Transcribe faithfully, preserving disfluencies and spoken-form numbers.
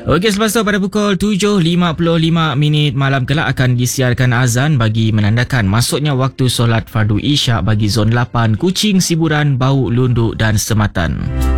Okey, selepas tu pada pukul tujuh lima puluh lima minit malam kelak akan disiarkan azan bagi menandakan masuknya waktu solat fardu isyak bagi zon lapan Kuching, Siburan, Bau, Lundu dan Sematan.